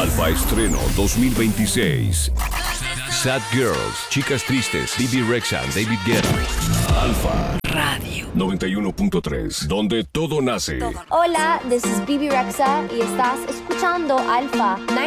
Alfa Estreno 2026. Sad Girls, Chicas Tristes, Bibi Rexha, David Guetta. Alfa Radio 91.3, donde todo nace. Hola, this is Bibi Rexha y estás escuchando Alfa